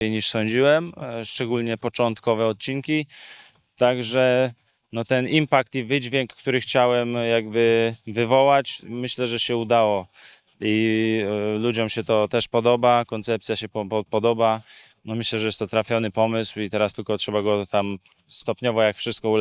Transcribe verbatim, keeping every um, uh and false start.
niż sądziłem, szczególnie początkowe odcinki. Także no ten impact i wydźwięk, który chciałem jakby wywołać, myślę, że się udało. I ludziom się to też podoba, koncepcja się po, po, podoba. No myślę, że jest to trafiony pomysł i teraz tylko trzeba go tam stopniowo jak wszystko